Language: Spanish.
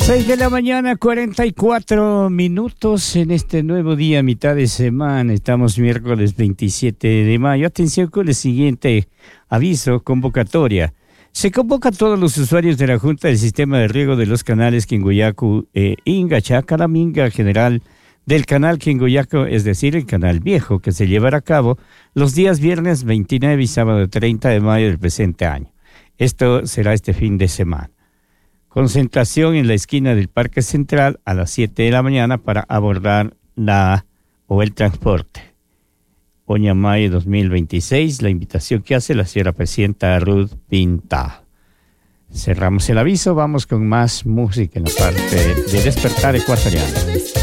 6 de la mañana, 44 minutos en este nuevo día, mitad de semana. Estamos miércoles 27 de mayo. Atención con el siguiente aviso, convocatoria. Se convoca a todos los usuarios de la Junta del Sistema de Riego de los Canales Quinguyacu e Ingachacaraminga General del Canal Quinguyacu, es decir, el Canal Viejo, que se llevará a cabo los días viernes 29 y sábado 30 de mayo del presente año. Esto será este fin de semana. Concentración en la esquina del Parque Central a las 7 de la mañana para abordar el transporte. Oñamay 2026, la invitación que hace la señora presidenta Ruth Pinta. Cerramos el aviso, vamos con más música en la parte de Despertar Ecuatoriano.